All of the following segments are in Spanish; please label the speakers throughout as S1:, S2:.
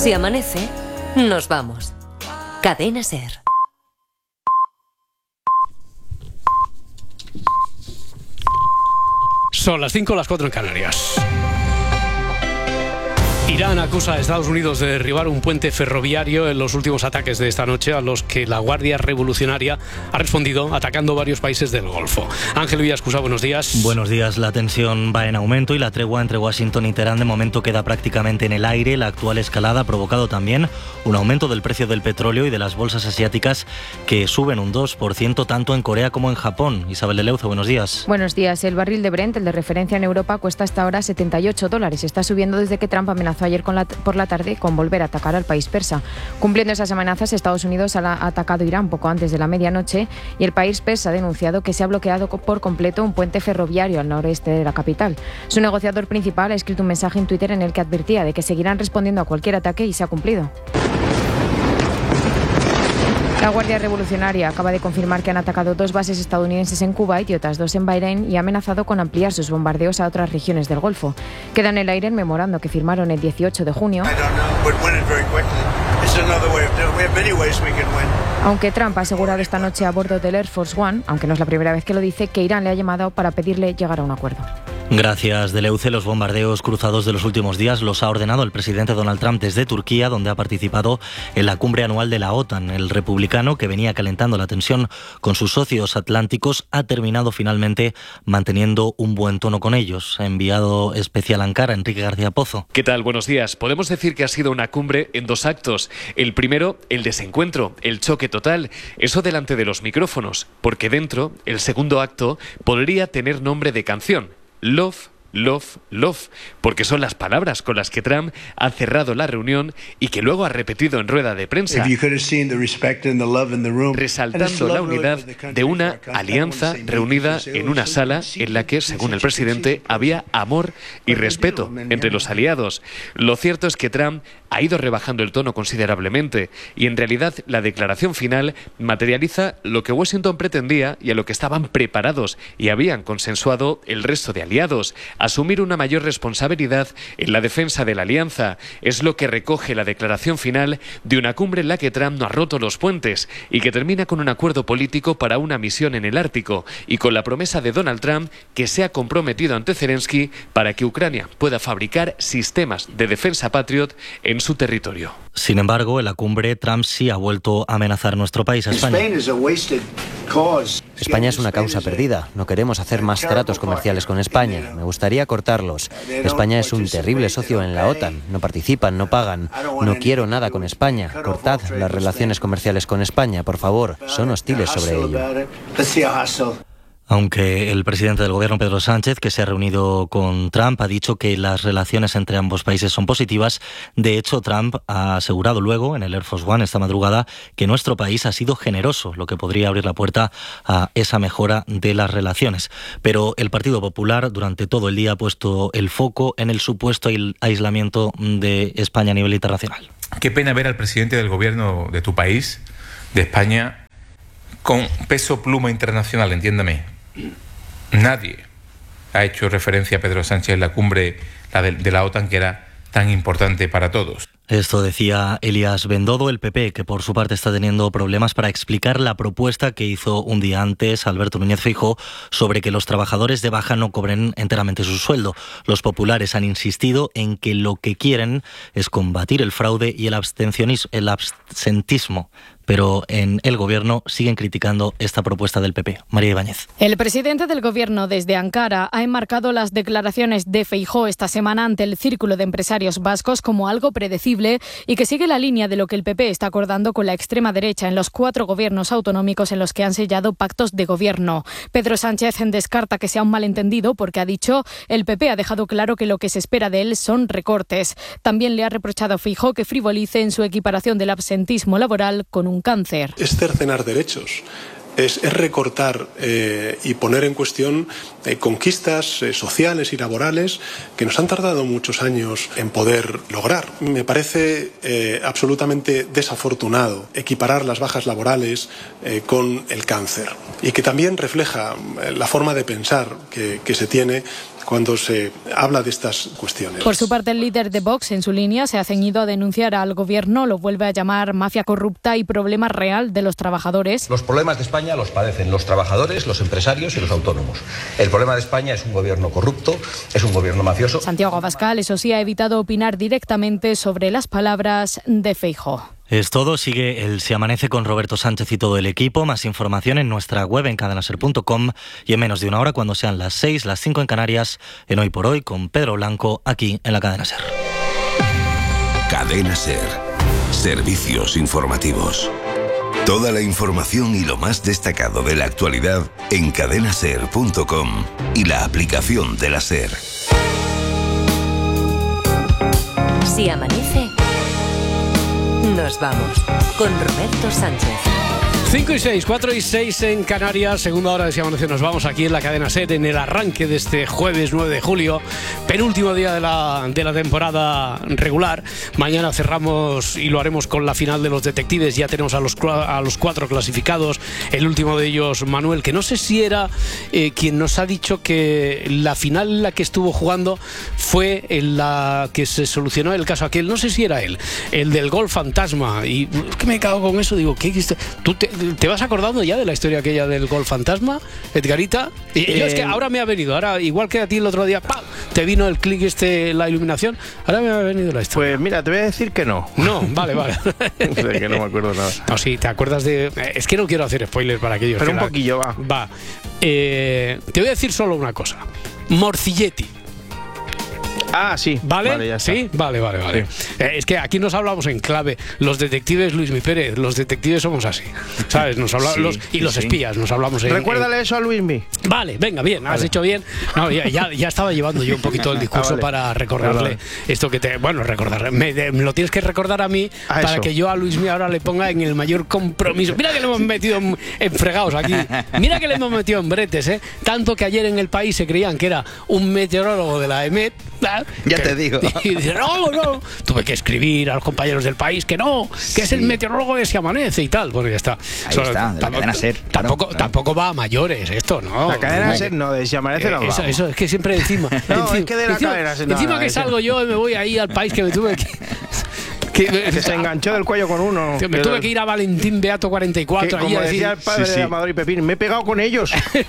S1: Si amanece, nos vamos. Cadena SER.
S2: Son las 5, las 4 en Canarias. Irán acusa a Estados Unidos de derribar un puente ferroviario en los últimos ataques de esta noche, a los que la Guardia Revolucionaria ha respondido atacando varios países del Golfo. Ángel Villascusa, buenos días.
S3: Buenos días. La tensión va en aumento y la tregua entre Washington y Teherán de momento queda prácticamente en el aire. La actual escalada ha provocado también un aumento del precio del petróleo y de las bolsas asiáticas, que suben un 2% tanto en Corea como en Japón. Isabel de Leuzo, buenos días.
S4: Buenos días. El barril de Brent, el de referencia en Europa, cuesta hasta ahora $78. Está subiendo desde que Trump amenazó ayer por la tarde con volver a atacar al país persa. Cumpliendo esas amenazas, Estados Unidos ha atacado Irán poco antes de la medianoche y el país persa ha denunciado que se ha bloqueado por completo un puente ferroviario al noreste de la capital. Su negociador principal ha escrito un mensaje en Twitter en el que advertía de que seguirán respondiendo a cualquier ataque y se ha cumplido. La Guardia Revolucionaria acaba de confirmar que han atacado 2 bases estadounidenses en Kuwait y otras 2 en Bahrein y ha amenazado con ampliar sus bombardeos a otras regiones del Golfo. Queda en el aire el memorando que firmaron el 18 de junio. Aunque Trump ha asegurado esta noche a bordo del Air Force One, aunque no es la primera vez que lo dice, que Irán le ha llamado para pedirle llegar a un acuerdo.
S3: Gracias, Deleuze. Los bombardeos cruzados de los últimos días los ha ordenado el presidente Donald Trump desde Turquía, donde ha participado en la cumbre anual de la OTAN. El republicano, que venía calentando la tensión con sus socios atlánticos, ha terminado finalmente manteniendo un buen tono con ellos. Enviado especial a Ankara, Enrique García Pozo.
S5: ¿Qué tal? Buenos días. Podemos decir que ha sido una cumbre en 2 actos. El primero, el desencuentro, el choque total. Eso delante de los micrófonos, porque dentro, el segundo acto podría tener nombre de canción. Love, love, love, porque son las palabras con las que Trump ha cerrado la reunión y que luego ha repetido en rueda de prensa, resaltando la unidad de una alianza reunida en una sala en la que, según el presidente, había amor y respeto entre los aliados. Lo cierto es que Trump ha ido rebajando el tono considerablemente y en realidad la declaración final materializa lo que Washington pretendía y a lo que estaban preparados y habían consensuado el resto de aliados: asumir una mayor responsabilidad en la defensa de la alianza. Es lo que recoge la declaración final de una cumbre en la que Trump no ha roto los puentes y que termina con un acuerdo político para una misión en el Ártico y con la promesa de Donald Trump, que se ha comprometido ante Zelensky para que Ucrania pueda fabricar sistemas de defensa Patriot en su territorio.
S3: Sin embargo, en la cumbre, Trump sí ha vuelto a amenazar nuestro país, a España.
S6: España es una causa perdida. No queremos hacer más tratos comerciales con España. Me gustaría cortarlos. España es un terrible socio en la OTAN. No participan, no pagan. No quiero nada con España. Cortad las relaciones comerciales con España, por favor. Son hostiles sobre ello.
S3: Aunque el presidente del gobierno, Pedro Sánchez, que se ha reunido con Trump, ha dicho que las relaciones entre ambos países son positivas. De hecho, Trump ha asegurado luego en el Air Force One esta madrugada que nuestro país ha sido generoso, lo que podría abrir la puerta a esa mejora de las relaciones. Pero el Partido Popular durante todo el día ha puesto el foco en el supuesto aislamiento de España a nivel internacional.
S7: Qué pena ver al presidente del gobierno de tu país, de España, con peso pluma internacional, entiéndame. Nadie ha hecho referencia a Pedro Sánchez en la cumbre de la OTAN, que era tan importante para todos.
S3: Esto decía Elías Bendodo. El PP, que por su parte está teniendo problemas para explicar la propuesta que hizo un día antes Alberto Núñez Feijóo sobre que los trabajadores de baja no cobren enteramente su sueldo. Los populares han insistido en que lo que quieren es combatir el fraude y el absentismo. Pero en el Gobierno siguen criticando esta propuesta del PP. María Ibáñez.
S8: El presidente del Gobierno desde Ankara ha enmarcado las declaraciones de Feijóo esta semana ante el Círculo de Empresarios Vascos como algo predecible y que sigue la línea de lo que el PP está acordando con la extrema derecha en los 4 gobiernos autonómicos en los que han sellado pactos de gobierno. Pedro Sánchez descarta que sea un malentendido porque, ha dicho, el PP ha dejado claro que lo que se espera de él son recortes. También le ha reprochado a Feijóo que frivolice en su equiparación del absentismo laboral con un cáncer.
S9: Es cercenar derechos. Es recortar y poner en cuestión conquistas sociales y laborales que nos han tardado muchos años en poder lograr. Me parece absolutamente desafortunado equiparar las bajas laborales con el cáncer y que también refleja la forma de pensar que se tiene cuando se habla de estas cuestiones.
S8: Por su parte, el líder de Vox, en su línea, se ha ceñido a denunciar al gobierno, lo vuelve a llamar mafia corrupta y problema real de los trabajadores.
S10: Los problemas de España los padecen los trabajadores, los empresarios y los autónomos. El problema de España es un gobierno corrupto, es un gobierno mafioso.
S8: Santiago Abascal, eso sí, ha evitado opinar directamente sobre las palabras de Feijóo.
S3: Es todo, sigue el Se Amanece con Roberto Sánchez y todo el equipo. Más información en nuestra web en cadenaser.com y en menos de una hora, cuando sean las 6, las 5 en Canarias, en Hoy por Hoy con Pedro Blanco, aquí en la Cadena Ser.
S11: Cadena Ser. Servicios informativos. Toda la información y lo más destacado de la actualidad en cadenaser.com y la aplicación de la Ser.
S1: Si amanece, nos vamos con Roberto Sánchez.
S2: 5 y 6, 4 y 6 en Canarias, segunda hora de Si Amanece. Nos vamos aquí en la Cadena SER en el arranque de este jueves 9 de julio, penúltimo día de la temporada regular. Mañana cerramos y lo haremos con la final de los detectives. Ya tenemos a los 4 clasificados, el último de ellos Manuel, que no sé si era quien nos ha dicho que la final en la que estuvo jugando fue en la que se solucionó el caso aquel, no sé si era él, el del gol fantasma. Y que me cago con eso, digo, ¿qué? ¿Tú te vas acordando ya de la historia aquella del gol fantasma, Edgarita? Y yo es que ahora me ha venido, ahora igual que a ti el otro día, ¡pam!, te vino el clic la iluminación, ahora me ha venido la historia.
S12: Pues mira, te voy a decir que no.
S2: No, vale.
S12: Que no me acuerdo nada.
S2: No, sí, ¿te acuerdas de...? Es que no quiero hacer spoilers para aquellos.
S12: Pero un poquillo, va.
S2: Te voy a decir solo una cosa. Morcilletti.
S12: Ah, sí.
S2: ¿Vale?
S12: Ya está.
S2: Sí, vale. Sí. Es que aquí nos hablamos en clave. Los detectives, Luismi Pérez, los detectives somos así, ¿sabes? Nos hablamos, los espías, nos hablamos en...
S12: Recuérdale eso a Luismi.
S2: Vale, venga, bien, has hecho bien. No, ya estaba llevando yo un poquito el discurso para recordarle esto que te... Bueno, me lo tienes que recordar a mí para que yo a Luismi ahora le ponga en el mayor compromiso. Mira que le hemos metido en fregados aquí. Mira que le hemos metido en bretes, ¿eh? Tanto que ayer en El País se creían que era un meteorólogo de la EMET.
S13: Te digo.
S2: Y dice, no. Tuve que escribir a los compañeros del País que no, que es el meteorólogo de Si Amanece y tal. Bueno, ya está.
S13: Ahí está, de la Cadena SER.
S2: Tampoco va a mayores esto, ¿no?
S12: La Cadena SER no, de Si Amanece no va.
S2: Eso es que siempre encima.
S12: No, es que de la Cadena SER.
S2: Encima que salgo yo y me voy ahí al País que me tuve que
S12: se enganchó del cuello con uno.
S2: Me tuve que ir a Valentín Beato 44.
S12: Como decía el padre de Amador y Pepín, me he pegado con ellos.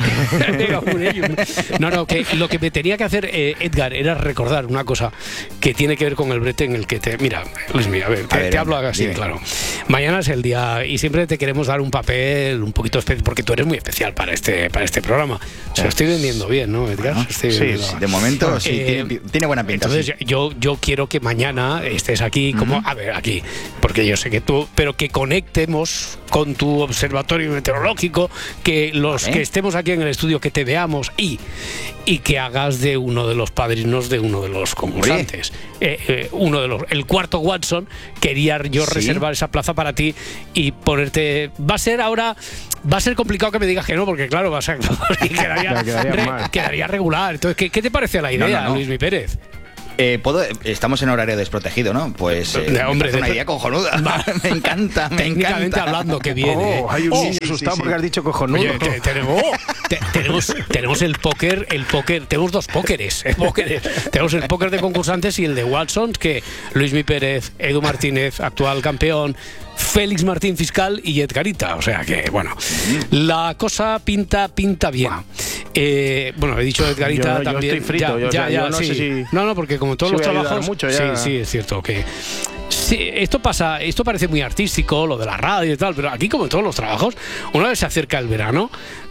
S2: No, que lo que me tenía que hacer, Edgar, era recordar una cosa que tiene que ver con el brete en el que te... Mira, Luismi, te hablo así, dime. Claro. Mañana es el día y siempre te queremos dar un papel un poquito especial, porque tú eres muy especial para este programa. Se lo estoy vendiendo bien, ¿no, Edgar?
S13: Sí, de momento sí, tiene buena pinta.
S2: Entonces yo quiero que mañana estés aquí como... A ver, aquí, porque yo sé que tú, pero que conectemos con tu observatorio meteorológico, que los que estemos aquí en el estudio, que te veamos y que hagas de uno de los padrinos de uno de los concursantes. El cuarto Watson, quería yo reservar esa plaza para ti y ponerte... Va a ser complicado que me digas que no, porque claro, quedaría regular. Entonces, ¿qué te parece la idea, Luismi Pérez?
S13: Estamos en horario desprotegido, ¿no? Pues
S2: hombre,
S13: es una idea cojonuda. Me encanta.
S2: Técnicamente hablando, que viene.
S12: Hay un niño asustado porque has dicho cojonudo.
S2: Oye, tenemos el póker, tenemos dos pókeres. Tenemos el póker de concursantes y el de Watson, que Luismi Pérez, Edu Martínez, actual campeón, Félix Martín, fiscal, y Edgarita. O sea que, bueno, la cosa pinta bien. Bueno, he dicho Edgarita
S12: yo
S2: también.
S12: Estoy frito. Yo no sé si...
S2: No, porque como todos los trabajos...
S12: Mucho,
S2: sí, es cierto que... Sí, esto parece muy artístico, lo de la radio y tal, pero aquí, como en todos los trabajos, una vez se acerca el verano,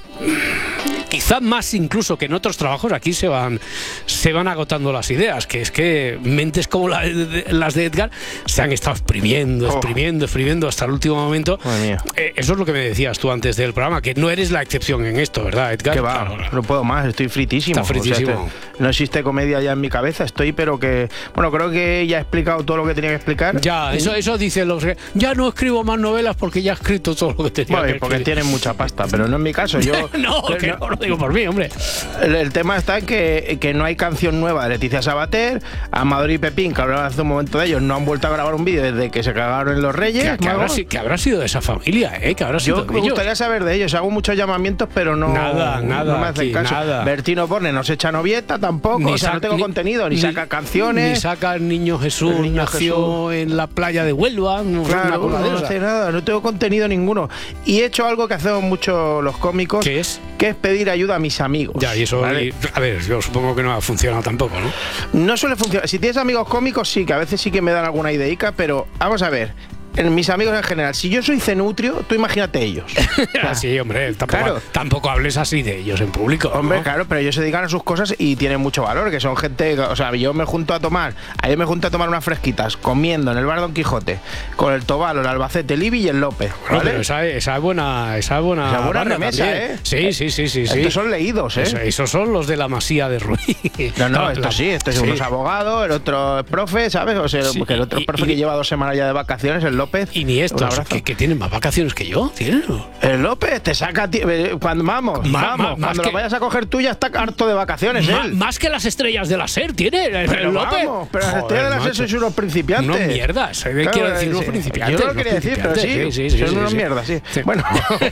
S2: quizá más incluso que en otros trabajos, aquí se van agotando las ideas, que es que mentes como las de Edgar se han estado exprimiendo hasta el último momento. Eso es lo que me decías tú antes del programa, que no eres la excepción en esto, ¿verdad, Edgar?
S12: Que va, claro. No puedo más, estoy fritísimo.
S2: Está fritísimo.
S12: O sea, no existe comedia ya en mi cabeza, pero que... Bueno, creo que ya he explicado todo lo que tenía que explicar.
S2: Ya, eso dicen los que... Ya no escribo más novelas porque ya he escrito todo lo que tenía que escribir.
S12: Porque tienen mucha pasta, pero no en mi caso. Yo
S2: no digo por mí, hombre.
S12: El tema está en que no hay canción nueva de Leticia Sabater. Amador y Pepín, que hablaban hace un momento de ellos, no han vuelto a grabar un vídeo desde que se cagaron en los Reyes.
S2: Que habrá sido de esa familia, que habrá sido.
S12: Yo me gustaría saber de ellos. Hago muchos llamamientos, pero no me hacen caso.
S2: Nada.
S12: Bertino Borne no se echa novieta tampoco. No tengo contenido, ni saca canciones.
S2: Ni saca el Niño Jesús, nació en la playa de Huelva. No
S12: hace nada, no tengo contenido ninguno. Y he hecho algo que hacemos mucho los cómicos.
S2: ¿Qué es?
S12: Que es pedir ayuda a mis amigos.
S2: Ya, y eso, ¿vale? A ver, yo supongo que no ha funcionado tampoco, ¿no?
S12: No suele funcionar. Si tienes amigos cómicos, sí, que a veces sí que me dan alguna ideica, pero vamos a ver. En mis amigos en general, si yo soy cenutrio, tú imagínate ellos.
S2: Sí, hombre, tampoco hables así de ellos en público, ¿no?
S12: Hombre, claro, pero ellos se dedican a sus cosas y tienen mucho valor, que son gente, o sea, ayer me junto a tomar unas fresquitas, comiendo en el bar Don Quijote, con el Tobalo, el Albacete, el Ibi y el López, ¿vale?
S2: Pero esa buena remesa,
S12: ¿eh?
S2: Sí.
S12: Estos son leídos, ¿eh?
S2: Esos son los de la Masía de Ruiz.
S12: No, estos son unos abogados, el otro es profe, ¿sabes? O sea, que el otro es profe que lleva 2 semanas ya de vacaciones, el López.
S2: Y ni estos, que tienen más vacaciones que yo, ¿tienen?
S12: El López te saca... Cuando cuando lo vayas a coger tú ya está harto de vacaciones, él.
S2: Más que las estrellas de la SER tiene el López.
S12: Pero las estrellas de la SER sois unos principiantes.
S2: No mierdas, quiero decir unos principiantes.
S12: Yo no lo quería decir, pero sí, son unos mierdas, sí. Bueno,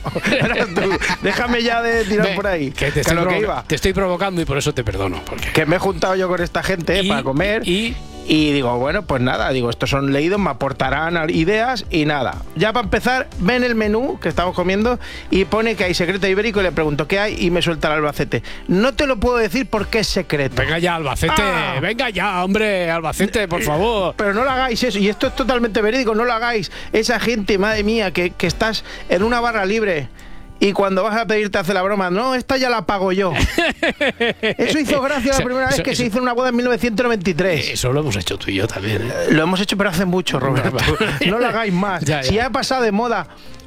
S12: déjame ya de tirar por ahí.
S2: Que te estoy provocando y por eso te perdono.
S12: Que me he juntado yo con esta gente para comer y digo, bueno, pues nada, estos son leídos, me aportarán ideas y nada. Ya para empezar, ven el menú que estamos comiendo y pone que hay secreto ibérico y le pregunto ¿qué hay? Y me suelta el Albacete. No te lo puedo decir porque es secreto.
S2: Venga ya, Albacete, venga ya, hombre, Albacete, por favor.
S12: Pero no lo hagáis eso, y esto es totalmente verídico, no lo hagáis. Esa gente, madre mía, que estás en una barra libre y cuando vas a pedir te hace la broma, no, esta ya la pago yo. Eso hizo gracia la primera vez que se hizo una boda en 1993.
S2: Eso lo hemos hecho tú y yo también, ¿eh?
S12: Lo hemos hecho, pero hace mucho, Roberto. No lo hagáis más. Si ha pasado de moda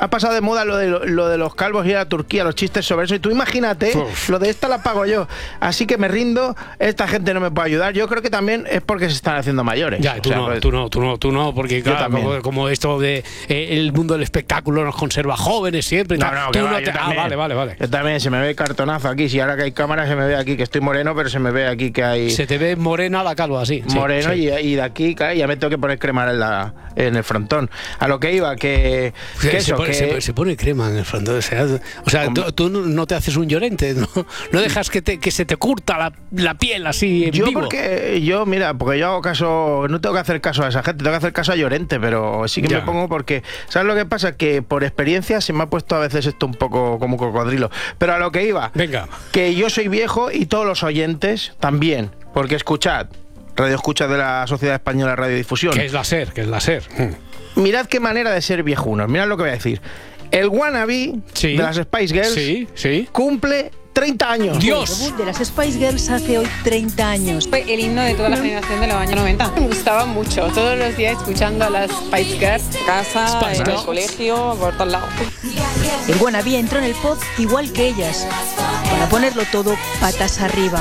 S12: lo de los calvos ir a Turquía, los chistes sobre eso. Y tú imagínate, lo de esta la pago yo. Así que me rindo, esta gente no me puede ayudar. Yo creo que también es porque se están haciendo mayores.
S2: Ya, tú no, porque claro, como esto de el mundo del espectáculo nos conserva jóvenes siempre. Vale.
S12: Yo también, se me ve cartonazo aquí. Si ahora que hay cámara se me ve aquí que estoy moreno, pero se me ve aquí que hay...
S2: Se te ve morena la calva, así.
S12: Moreno sí. Y de aquí ya me tengo que poner crema en el frontón. A lo que iba, que
S2: se pone crema en el frontón. O sea, tú no te haces un Llorente, no dejas que se te curta la piel así en vivo.
S12: Porque yo hago caso, no tengo que hacer caso a esa gente, tengo que hacer caso a Llorente, pero sí que me pongo porque, ¿sabes lo que pasa? Que por experiencia se me ha puesto a veces esto un poco como cocodrilo. Pero a lo que iba,
S2: venga,
S12: que yo soy viejo y todos los oyentes también, porque escuchad, radio escucha de la Sociedad Española de Radiodifusión.
S2: Que es la SER.
S12: Mirad qué manera de ser viejunos, mirad lo que voy a decir. El wannabe de las Spice Girls cumple 30 años.
S2: ¡Dios!
S14: El debut de las Spice Girls hace hoy 30 años.
S15: Fue el himno de toda la generación de los años 90. Me gustaba mucho, todos los días escuchando a las Spice Girls, en casa, en el colegio, por todos lados.
S14: El wannabe entró en el pop igual que ellas, para ponerlo todo patas arriba.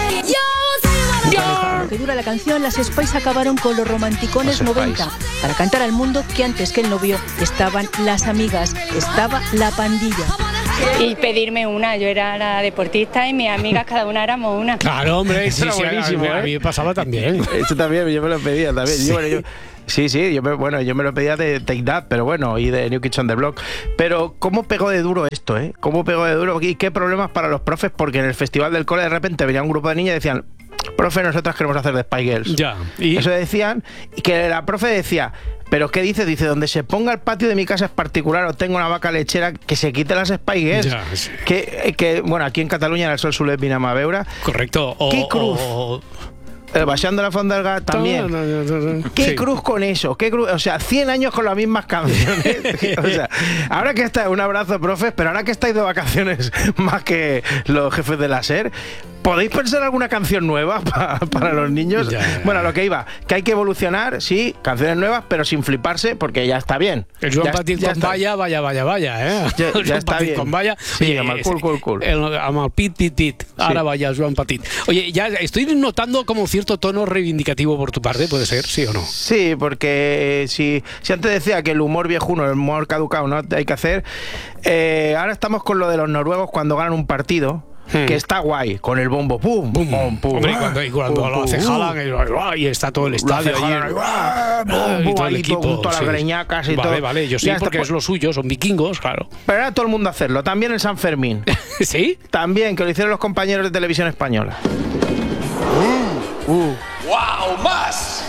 S14: Lo que dura la canción, las Spice acabaron con los romanticones 90 para cantar al mundo que antes que el novio estaban las amigas, estaba la pandilla.
S16: Y pedirme una, yo era la deportista y mis amigas cada una éramos una.
S2: Claro, hombre,
S12: eso era buenísimo,
S2: a mí me pasaba también.
S12: Eso también, yo me lo pedía también. Yo me lo pedía de Take That, pero bueno, y de New Kids on the Block. Pero ¿cómo pegó de duro esto, eh? ¿Cómo pegó de duro? ¿Y qué problemas para los profes? Porque en el festival del cole de repente venía un grupo de niñas y decían, profe, nosotras queremos hacer de Spice Girls.
S2: Ya.
S12: Eso decían, y que la profe decía, ¿pero qué dice? Dice, donde se ponga el patio de mi casa es particular o tengo una vaca lechera, que se quite las Spice Girls.
S2: Ya, sí.
S12: Que bueno, aquí en Cataluña en el sol suele venir a veure.
S2: Correcto.
S12: ¿Qué cruz? Baixando la Font del Gat también. ¿Qué cruz con eso? ¿Qué cruz? O sea, 100 años con las mismas canciones. O sea, ahora que estáis, un abrazo, profes, pero ahora que estáis de vacaciones más que los jefes de la SER, ¿podéis pensar alguna canción nueva para los niños? Bueno, a lo que iba, que hay que evolucionar, sí, canciones nuevas, pero sin fliparse, porque ya está bien.
S2: El Joan Petit con vaya, ¿eh?
S12: Ya está bien.
S2: Con vaya.
S12: Sí, cool.
S2: Amb el pit. Ahora vaya, Joan Petit. Oye, ya estoy notando como cierto tono reivindicativo por tu parte, ¿puede ser? ¿Sí o no?
S12: Sí, porque si antes decía que el humor viejuno, el humor caducado no hay que hacer, ahora estamos con lo de los noruegos cuando ganan un partido. que está guay, con el bombo, pum, pum, pum, pum.
S2: Hombre, y cuando lo hace Haaland, y está todo el estadio allí, y todo el equipo.
S12: Junto a las greñacas y todo.
S2: Vale, yo sí, porque es lo suyo, son vikingos, claro.
S12: Pero era todo el mundo a hacerlo, también el San Fermín.
S2: ¿Sí?
S12: También, que lo hicieron los compañeros de Televisión Española.
S17: ¡Wow! ¡Más!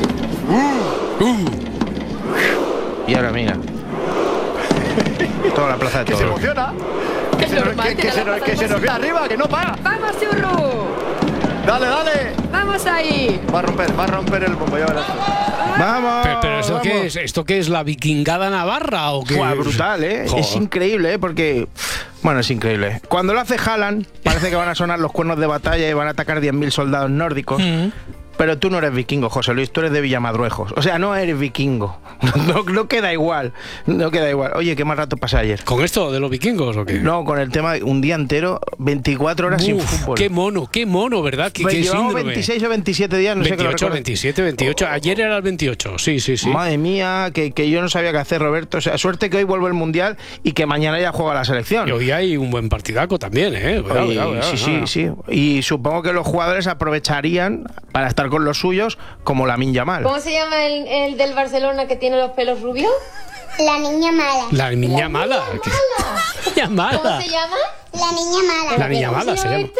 S12: Y ahora mira. Toda la plaza de
S17: Que
S12: todo.
S17: se emociona. Que se nos viene arriba, que no para.
S15: ¡Vamos, Churru!
S17: Dale, dale.
S15: ¡Vamos ahí!
S17: Va a romper el bombo, ya verás.
S12: ¡Vamos!
S2: Pero ¿esto qué es? ¿Esto qué es, la vikingada navarra o qué?
S12: Fue brutal, ¿eh?
S2: Joder.
S12: Es increíble, ¿eh? Porque... Bueno, es increíble. Cuando lo hace Haaland, parece que van a sonar los cuernos de batalla y van a atacar 10.000 soldados nórdicos. Pero tú no eres vikingo, José Luis, tú eres de Villamadruejos. O sea, no eres vikingo. No queda igual. No queda igual. Oye, ¿qué más rato pasé ayer?
S2: ¿Con esto de los vikingos o qué?
S12: No, con el tema de un día entero, 24 horas sin fútbol.
S2: Qué mono, ¿verdad? ¿Qué
S12: llevamos
S2: síndrome?
S12: 26 o 27 días, no
S2: 28,
S12: sé qué.
S2: 27, 28. Ayer era el 28, sí.
S12: Madre mía, que yo no sabía qué hacer, Roberto. O sea, suerte que hoy vuelve el Mundial y que mañana ya juega la selección.
S2: Y hoy hay un buen partidaco también, ¿eh? Cuidado.
S12: Sí. Y supongo que los jugadores aprovecharían para estar con los suyos, como Lamine Yamal.
S18: ¿Cómo se llama el del Barcelona que tiene los pelos rubios?
S19: La niña mala.
S2: La niña mala. Niña mala.
S18: ¿Cómo se llama?
S19: La niña mala.
S2: La niña mala se llama.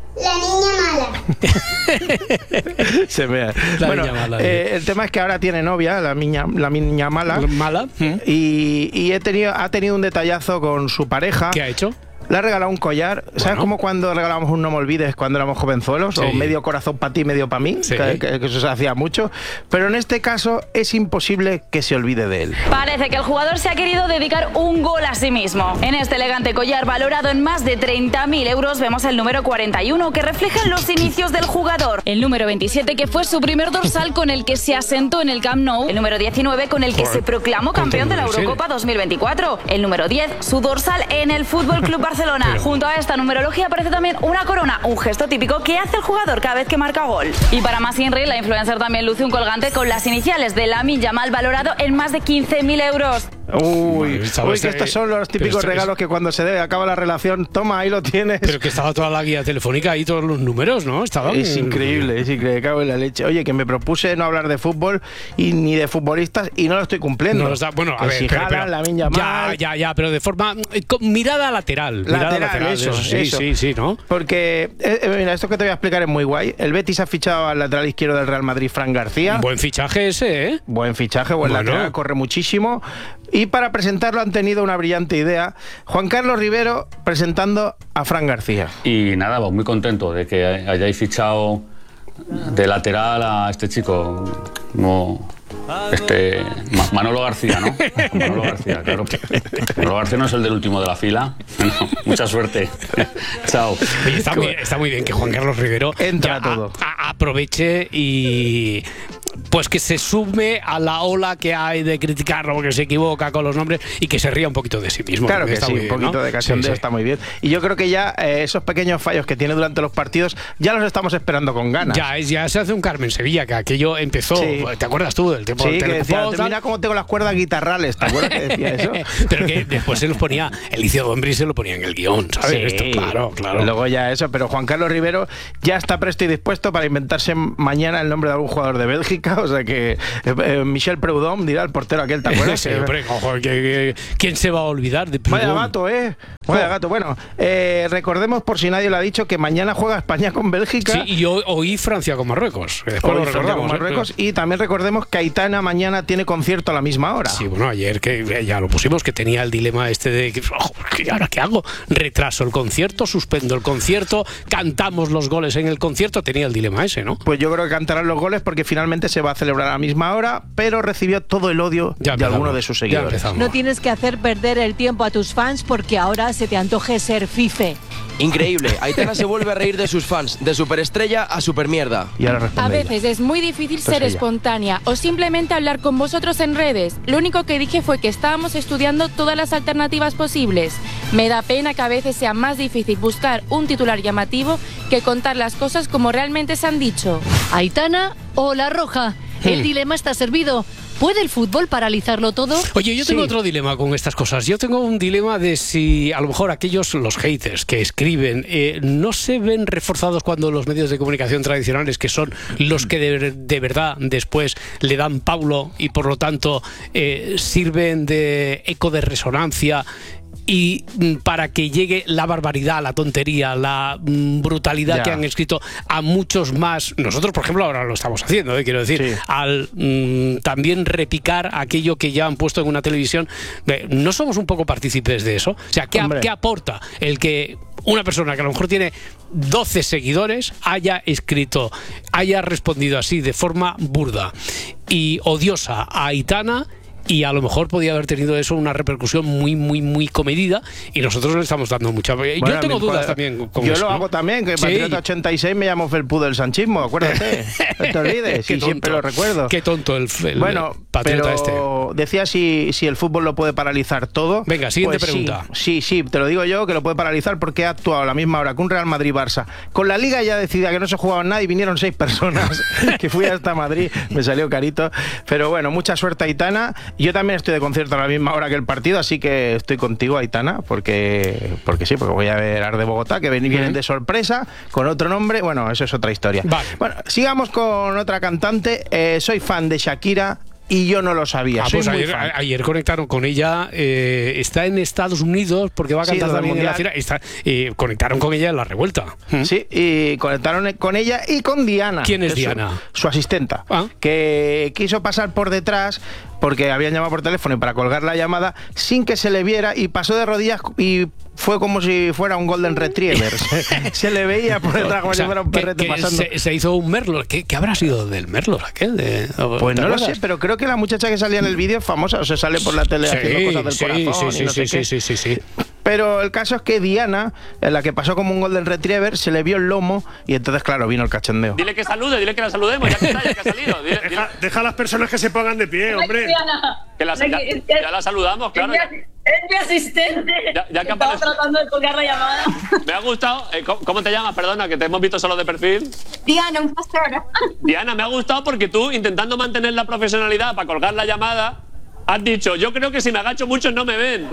S19: La niña mala.
S12: Se vea. Bueno, el tema es que ahora tiene novia, la niña mala.
S2: ¿Mala?
S12: Y ha tenido un detallazo con su pareja.
S2: ¿Qué ha hecho?
S12: Le ha regalado un collar. ¿Sabes cómo cuando regalábamos un No me olvides cuando éramos jovenzuelos?
S2: Sí.
S12: O medio corazón para ti, medio para mí.
S2: Sí.
S12: Que eso se hacía mucho. Pero en este caso es imposible que se olvide de él.
S20: Parece que el jugador se ha querido dedicar un gol a sí mismo. En este elegante collar valorado en más de 30.000 euros vemos el número 41 que refleja los inicios del jugador. El número 27 que fue su primer dorsal con el que se asentó en el Camp Nou. El número 19 con el que se proclamó campeón de la Eurocopa 2024. El número 10, su dorsal en el Fútbol Club Barcelona. Junto a esta numerología aparece también una corona, un gesto típico que hace el jugador cada vez que marca gol. Y para más Inri, la influencer también luce un colgante con las iniciales de Lamine Yamal valorado en más de 15.000 euros.
S12: Uy, que estos son los típicos regalos que cuando se acaba la relación, toma, ahí lo tienes.
S2: Pero que estaba toda la guía telefónica y todos los números, ¿no?
S12: Es increíble, cago en la leche. Oye, que me propuse no hablar de fútbol y ni de futbolistas y no lo estoy cumpliendo.
S2: Bueno, a ver,
S12: si pero Lamine Yamal,
S2: ya, pero de forma con mirada lateral.
S12: Eso,
S2: sí, ¿no?
S12: Porque, mira, esto que te voy a explicar es muy guay. El Betis ha fichado al lateral izquierdo del Real Madrid, Fran García.
S2: Buen fichaje ese, ¿eh?
S12: Buen fichaje, buen lateral, corre muchísimo. Y para presentarlo han tenido una brillante idea. Juan Carlos Rivero presentando a Fran García.
S21: Y nada, pues muy contento de que hayáis fichado de lateral a este chico. Manolo García, ¿no? Manolo García, claro. Manolo García no es el del último de la fila. Bueno, mucha suerte. Chao.
S2: Oye, está muy bien que Juan Carlos Rivero
S12: entra todo.
S2: Aproveche y pues que se sume a la ola que hay de criticarlo porque se equivoca con los nombres y que se ría un poquito de sí mismo.
S12: Claro que
S2: está
S12: sí,
S2: muy bien,
S12: un poquito de cachondeo está muy bien. Y yo creo que ya esos pequeños fallos que tiene durante los partidos ya los estamos esperando con ganas.
S2: Ya se hace un Carmen Sevilla, que aquello empezó, ¿te acuerdas tú del tiempo?
S12: Sí, que decía, mira cómo tengo las cuerdas guitarrales, ¿te acuerdas que decía eso?
S2: Pero que después se los ponía, Elicio Dombri se lo ponía en el guión, ¿sabes?
S12: Sí,
S2: Esto, claro.
S12: Y luego ya eso, pero Juan Carlos Rivero ya está presto y dispuesto para inventarse mañana el nombre de algún jugador de Bélgica, o sea que Michel Preud'homme dirá, el portero aquel, ¿te acuerdas?
S2: Sí, hombre, ¿quién se va a olvidar de Preud'homme?
S12: Vaya gato, Vaya gato. Bueno, recordemos, por si nadie lo ha dicho, que mañana juega España con Bélgica.
S2: Sí, y hoy Francia con Marruecos. Después lo recordamos.
S12: Marruecos, y también recordemos que Aitana mañana tiene concierto a la misma hora.
S2: Sí, bueno, ayer que ya lo pusimos, que tenía el dilema este de ¿ahora qué hago? Retraso el concierto, suspendo el concierto, cantamos los goles en el concierto, tenía el dilema ese, ¿no?
S12: Pues yo creo que cantarán los goles porque finalmente se va a celebrar a la misma hora, pero recibió todo el odio de alguno de sus seguidores.
S14: No tienes que hacer perder el tiempo a tus fans porque ahora se te antoje ser fife.
S22: Increíble, Aitana se vuelve a reír de sus fans, de superestrella a supermierda.
S12: Y ahora responde
S8: a veces es muy difícil ser espontánea o simplemente hablar con vosotros en redes. Lo único que dije fue que estábamos estudiando todas las alternativas posibles. Me da pena que a veces sea más difícil buscar un titular llamativo que contar las cosas como realmente se han dicho.
S23: Aitana o La Roja, el dilema está servido.
S4: ¿Puede el fútbol paralizarlo todo?
S2: Oye, yo tengo otro dilema con estas cosas. Yo tengo un dilema de si a lo mejor los haters que escriben, no se ven reforzados cuando los medios de comunicación tradicionales, que son los que de verdad después le dan Paulo y por lo tanto sirven de eco de resonancia, y para que llegue la barbaridad, la tontería, la brutalidad que han escrito a muchos más. Nosotros, por ejemplo, ahora lo estamos haciendo, quiero decir, al también repicar aquello que ya han puesto en una televisión. ¿No somos un poco partícipes de eso? O sea, ¿qué aporta el que una persona que a lo mejor tiene 12 seguidores haya escrito, haya respondido así de forma burda y odiosa a Aitana? Y a lo mejor podía haber tenido eso una repercusión muy comedida, y nosotros le estamos dando mucha... yo tengo dudas también con
S12: yo
S2: eso,
S12: lo hago también, que Patriota 86 me llamo Felpú del sanchismo, acuérdate. No te olvides, y siempre lo recuerdo.
S2: Qué tonto el Patriota
S12: pero decía si el fútbol lo puede paralizar todo.
S2: Venga, siguiente pregunta.
S12: Sí, te lo digo yo, que lo puede paralizar porque ha actuado a la misma hora que un Real Madrid-Barça. Con la Liga ya decidía que no se jugaba nada y vinieron 6 personas, que fui hasta Madrid, me salió carito. Pero bueno, mucha suerte, Aitana. Yo también estoy de concierto a la misma hora que el partido, así que estoy contigo, Aitana, porque voy a ver Arde Bogotá, que vienen de sorpresa, con otro nombre. Bueno, eso es otra historia.
S2: Vale.
S12: Bueno, sigamos con otra cantante. Soy fan de Shakira y yo no lo sabía.
S2: Pues ayer conectaron con ella. Está en Estados Unidos porque va a cantar también en la gira. Conectaron con ella en la revuelta.
S12: Sí, y conectaron con ella y con Diana.
S2: ¿Quién es Diana?
S12: Su asistenta, que quiso pasar por detrás porque habían llamado por teléfono y para colgar la llamada sin que se le viera, y pasó de rodillas y fue como si fuera un Golden Retriever. Se le veía por detrás como si fuera un perrete pasando.
S2: Se hizo un Merlo. ¿Qué habrá sido del Merlo aquel?
S12: Pues no lo sé, pero creo que la muchacha que salía en el vídeo es famosa, o se sale por la tele haciendo cosas del corazón. Sí. Pero el caso es que Diana, en la que pasó como un Golden Retriever, se le vio el lomo y entonces, claro, vino el cachendeo.
S5: Dile que salude, dile que la saludemos, ya que ha salido.
S23: Deja a las personas que se pongan de pie, hombre.
S5: Que ya la saludamos, claro.
S24: Es mi asistente.
S5: Ya que
S24: estaba tratando de colgar la llamada.
S5: Me ha gustado. ¿Cómo te llamas? Perdona, que te hemos visto solo de perfil.
S24: Diana, un pastor.
S5: Diana, me ha gustado porque tú, intentando mantener la profesionalidad para colgar la llamada, has dicho, yo creo que si me agacho muchos no me ven.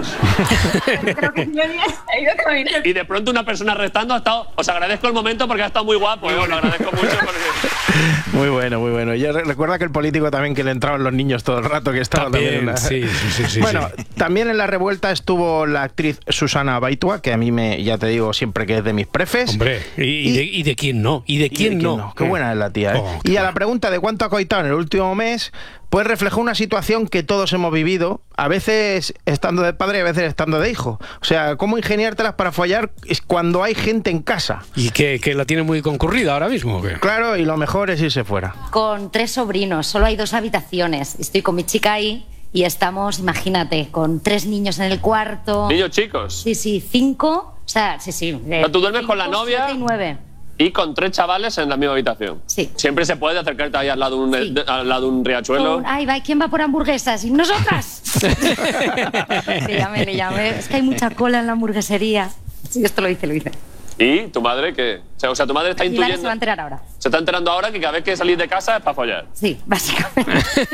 S5: Y de pronto una persona restando ha estado... Os agradezco el momento porque ha estado muy guapo. Os lo agradezco mucho porque...
S12: Muy bueno. Y recuerda que el político también, que le entraban los niños todo el rato, que estaba también
S2: sí.
S12: Bueno, también en la revuelta estuvo la actriz Susana Baitua, que a mí ya te digo siempre que es de mis prefes.
S2: Hombre, ¿y de quién no? ¿Y de quién no?
S12: Qué buena es la tía, ¿eh? Y a la pregunta de cuánto ha coitado en el último mes, pues reflejó una situación que todos hemos vivido, a veces estando de padre y a veces estando de hijo. O sea, cómo ingeniártelas para follar cuando hay gente en casa.
S2: ¿Y que la tiene muy concurrida ahora mismo o qué?
S12: Claro, y lo mejor es irse fuera.
S25: Con 3 sobrinos, solo hay 2 habitaciones. Estoy con mi chica ahí y estamos, imagínate, con 3 niños en el cuarto.
S5: ¿Niños chicos?
S25: Sí, 5. O sea, sí.
S5: ¿Tú duermes con la novia?
S25: 7 y 9.
S5: Y con 3 chavales en la misma habitación.
S25: Sí.
S5: Siempre se puede acercarte ahí al lado de un riachuelo.
S25: ¿Quién va por hamburguesas? ¿Y nosotras? Le llamé. Es que hay mucha cola en la hamburguesería. Sí, esto lo hice.
S5: ¿Y tu madre qué? O sea, tu madre está intuyendo...
S25: Se va a enterar ahora.
S5: Se está enterando ahora que cada vez que salís de casa es para follar.
S25: Sí, básicamente.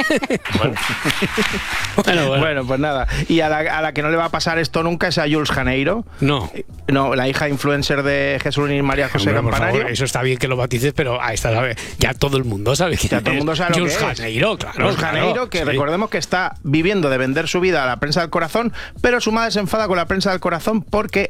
S12: Bueno, pues nada. Y a la que no le va a pasar esto nunca es a Jules Janeiro.
S2: No,
S12: la hija influencer de Jesús y María José Campanario.
S2: Por favor, eso está bien que lo bautices, pero a esta ya todo el mundo sabe quién
S12: todo el mundo sabe
S2: Jules
S12: lo que
S2: Janeiro,
S12: es.
S2: claro.
S12: Jules Janeiro, que recordemos que está viviendo de vender su vida a la Prensa del Corazón, pero su madre se enfada con la Prensa del Corazón porque